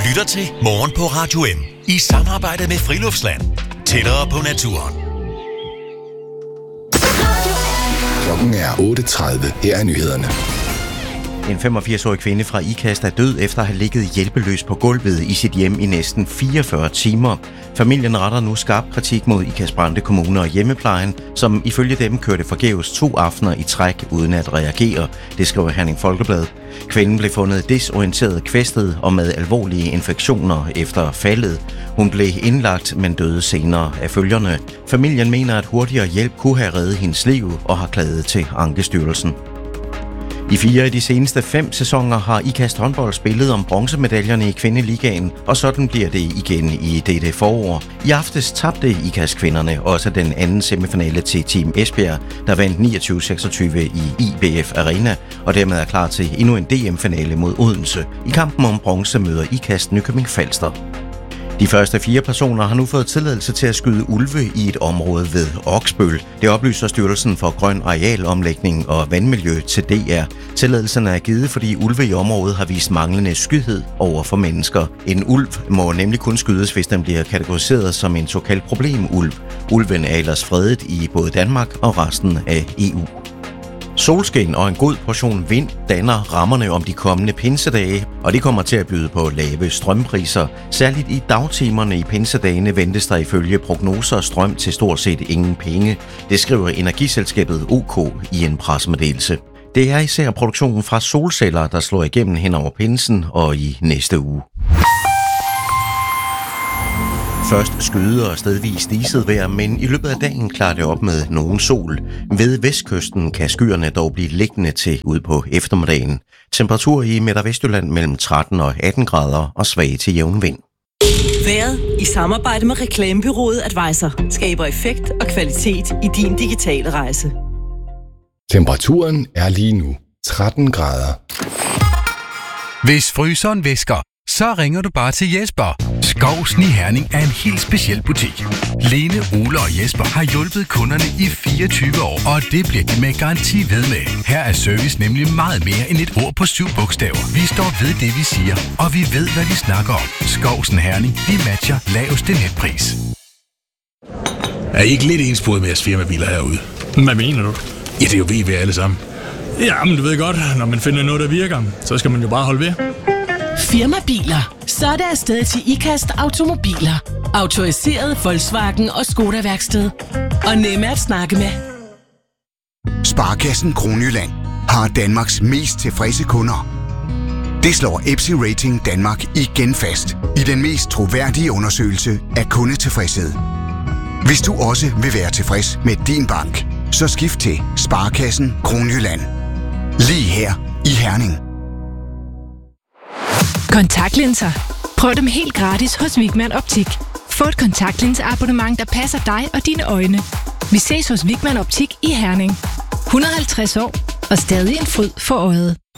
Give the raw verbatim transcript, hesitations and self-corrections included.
lytter til Morgen på Radio M i samarbejde med Friluftsland. Tættere på naturen. Klokken er otte tredive. Her er nyhederne. En femogfirs-årig kvinde fra Ikast er død efter at have ligget hjælpeløs på gulvet i sit hjem i næsten fireogfyrre timer. Familien retter nu skarp kritik mod Ikast-Brande Kommune og hjemmeplejen, som ifølge dem kørte forgæves to aftener i træk uden at reagere. Det skriver Herning Folkeblad. Kvinden blev fundet desorienteret, kvæstet og med alvorlige infektioner efter faldet. Hun blev indlagt, men døde senere af følgerne. Familien mener, at hurtigere hjælp kunne have reddet hendes liv og har klaget til Ankestyrelsen. I fire af de seneste fem sæsoner har Ikast håndbold spillet om bronzemedaljerne i kvindeligaen, og sådan bliver det igen i dette forår. I aftes tabte Ikast-kvinderne også den anden semifinale til Team Esbjerg, der vandt niogtyve seksogtyve i I B F Arena, og dermed er klar til endnu en D M-finale mod Odense. I kampen om bronze møder Ikast Nykøbing Falster. De første fire personer har nu fået tilladelse til at skyde ulve i et område ved Oksbøl. Det oplyser Styrelsen for Grøn Arealomlægning og Vandmiljø til D R. Tilladelsen er givet, fordi ulve i området har vist manglende skyhed over for mennesker. En ulv må nemlig kun skydes, hvis den bliver kategoriseret som en såkaldt problemulv. Ulven er ellers fredet i både Danmark og resten af E U. Solskin og en god portion vind danner rammerne om de kommende pinsedage, og det kommer til at byde på lave strømpriser. Særligt i dagtimerne i pinsedagene ventes der ifølge prognoser strøm til stort set ingen penge. Det skriver energiselskabet O K i en pressemeddelelse. Det er især produktionen fra solceller, der slår igennem hen over pinsen og i næste uge. Først skyde og stedvis diset vejr, men i løbet af dagen klarer det op med nogen sol. Ved vestkysten kan skyerne dog blive liggende til ud på eftermiddagen. Temperatur i Midt- og Vestjylland mellem tretten og atten grader og svag til jævn vind. Været i samarbejde med reklamebureauet Advisor skaber effekt og kvalitet i din digitale rejse. Temperaturen er lige nu tretten grader. Hvis fryseren væsker, så ringer du bare til Jesper. Skovsen i Herning er en helt speciel butik. Lene, Ole og Jesper har hjulpet kunderne i fireogtyve år, og det bliver de med garanti ved med. Her er service nemlig meget mere end et ord på syv bogstaver. Vi står ved det, vi siger, og vi ved, hvad vi snakker om. Skovsen Herning, vi matcher laveste netpris. Er I ikke lidt ensporet med jeres firmabiler herude? Hvad mener du? Ja, det er jo ved, vi alle sammen. Ja, men du ved godt, når man finder noget, der virker, så skal man jo bare holde ved. Firmabiler. Så er det afsted til Ikast Automobiler. Autoriseret Volkswagen og Skoda-værksted. Og nemme at snakke med. Sparekassen Kronjylland har Danmarks mest tilfredse kunder. Det slår Epsi Rating Danmark igen fast i den mest troværdige undersøgelse af kundetilfredshed. Hvis du også vil være tilfreds med din bank, så skift til Sparekassen Kronjylland. Lige her i Herning. Kontaktlinser. Prøv dem helt gratis hos Wigman Optik. Få et kontaktlinseabonnement, der passer dig og dine øjne. Vi ses hos Wigman Optik i Herning. et hundrede og halvtreds år og stadig en fryd for øjet.